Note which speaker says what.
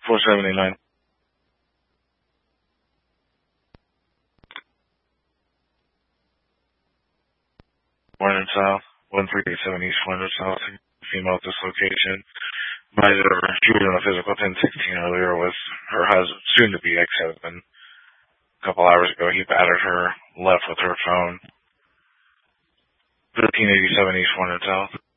Speaker 1: 479. Warner South, 1387 East Warner South, female at this location. She was in a physical 1016 earlier with her husband, soon-to-be ex-husband. A couple hours ago, he battered her, left with her phone. 1387 East Warner South.